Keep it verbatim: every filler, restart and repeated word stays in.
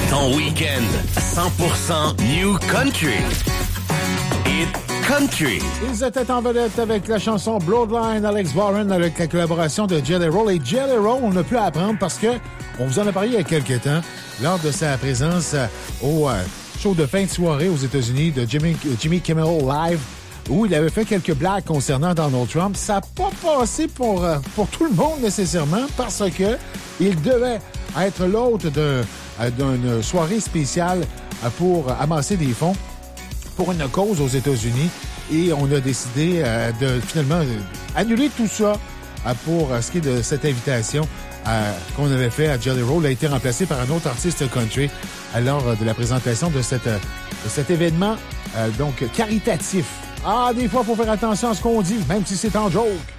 Ton week-end cent pour cent New Country. Hit Country. Ils étaient en vedette avec la chanson Bloodline, Alex Warren, avec la collaboration de Jelly Roll. Et Jelly Roll, on a pu apprendre parce que on vous en a parlé il y a quelques temps, lors de sa présence au euh, show de fin de soirée aux États-Unis de Jimmy, Jimmy Kimmel Live, où il avait fait quelques blagues concernant Donald Trump. Ça n'a pas passé pour, euh, pour tout le monde nécessairement parce que il devait être l'hôte d'un, euh, d'une soirée spéciale euh, pour amasser des fonds pour une cause aux États-Unis. Et on a décidé euh, de finalement euh, annuler tout ça euh, pour euh, ce qui est de cette invitation euh, qu'on avait fait à Jelly Roll. A été remplacé par un autre artiste country euh, lors euh, de la présentation de, cette, euh, de cet événement euh, donc caritatif. Ah, des fois, il faut faire attention à ce qu'on dit, même si c'est en joke.